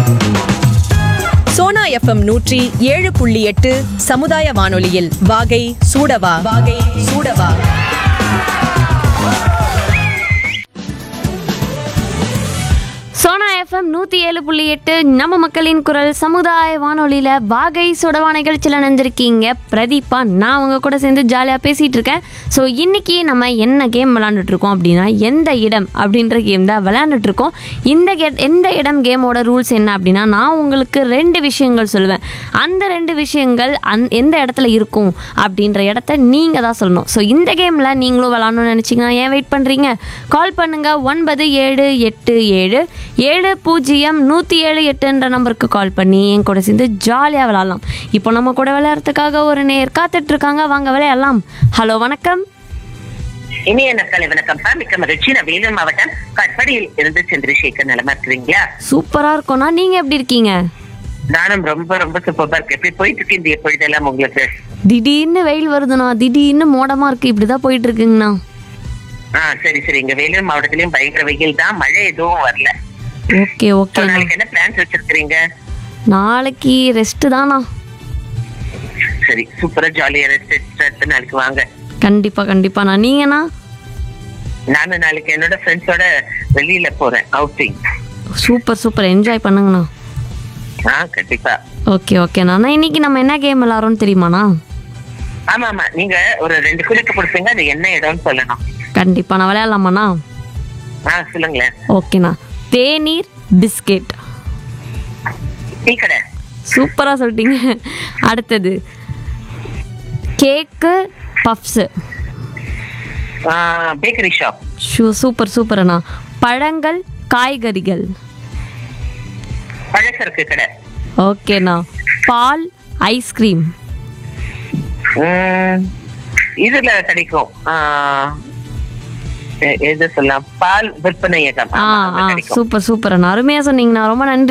Sona FM 107.8 சமுதாய வானொலியில் வாகை சூடவா வாகை சூடவா. சோனா எஃப்எம் 107.8 நம்ம மக்களின் குரல் சமுதாய வானொலியில் வாகை சுடவா நிகழ்ச்சியில் நினைஞ்சிருக்கீங்க பிரதீபா. நான் அவங்க கூட சேர்ந்து ஜாலியாக பேசிகிட்டு இருக்கேன். ஸோ இன்றைக்கி நம்ம என்ன கேம் விளாண்டுட்ருக்கோம் அப்படின்னா எந்த இடம் அப்படின்ற கேம் தான் விளையாண்டுட்ருக்கோம். எந்த இடம் கேமோட ரூல்ஸ் என்ன அப்படின்னா நான் உங்களுக்கு 2 விஷயங்கள் சொல்லுவேன். அந்த 2 விஷயங்கள் எந்த இடத்துல இருக்கும் அப்படின்ற இடத்த நீங்கள் தான் சொல்லணும். ஸோ இந்த கேமில் நீங்களும் விளாடணும்னு நினச்சிங்கன்னா ஏன் வெயிட் பண்ணுறீங்க? கால் பண்ணுங்கள் 9787700178 நம்பருக்கு கால் பண்ணி என் கூட சேர்ந்து ஜாலியாக விளாட்லாம். இப்போ நம்ம கூட விளையாடுறதுக்காக ஒரு நேர் காத்துட்ருக்காங்க. வாங்க விளையாடலாம். ஹலோ வணக்கம். இனிய நற்காலை வணக்கம். மிக்க மகிழ்ச்சி. நான் வேலூர் மாவட்டம் கட்படியில் இருந்து சந்திரசேகர். நலமா இருக்கிறீங்களா? சூப்பராக இருக்கோண்ணா. நீங்கள் எப்படி இருக்கீங்க? நானும் ரொம்ப ரொம்ப சூப்பரா இருக்கேன். எப்படி போயிட்டு இருக்கு இந்த பொழுதெல்லாம் உங்களுக்கு? திடீர்னு வெயில் வருதுண்ணா, திடீர்னு மோடமாக இருக்குது. இப்படி தான் போயிட்டு இருக்குங்கண்ணா. சரி சரி. இங்க வேலூர் மாவட்டத்திலயும் பயங்கர வெயில் தான், மழை எதுவும் வரல. Okay okay. நாளைக்கு என்ன பிளான்ஸ் வச்சிருக்கீங்க? நாளைக்கு ரெஸ்ட் தானா. சரி, சூப்பரா ஜாலியா ரெஸ்ட் எடுத்து நாளைக்கு வாங்க. கண்டிப்பா கண்டிப்பாண்ணா. நீங்கண்ணா? நானும் நாளைக்கு என்னோட ஃப்ரெண்ட்ஸோட வெளியில போறேன், அவுட்டிங். சூப்பர் சூப்பர், என்ஜாய் பண்ணுங்கண்ணா. கண்டிப்பா. ஓகே ஓகேண்ணா. இன்னைக்கு நம்ம என்ன கேம் விளாட்றோம்னு தெரியுமாண்ணா? ஆமா ஆமா, நீங்க ஒரு 2 குறிப்பு கொடுப்பீங்க, அது என்ன இடம்னு சொல்லணும். கண்டிப்பா நான் விளையாடலாமாண்ணா? சொல்லுங்களேன். ஓகேண்ணா. தேநீர் பிஸ்கெட். டீ கடை. சூப்பரா சொல்லிட்டீங்க. அடுத்தது கேக்கு puffs. Bakery shop. Super super அண்ணா. பழங்கள் காய்கறிகள். பழசரக்கு கடை. ஓகேண்ணா. பால் ஐஸ்கிரீம். இதுல கிடைக்கும், எது சொல்லலாம், பால் விற்பனையகம். சூப்பர் சூப்பர் அண்ணா, அருமையா சொன்னீங்கண்ணா. ரொம்ப நன்றி.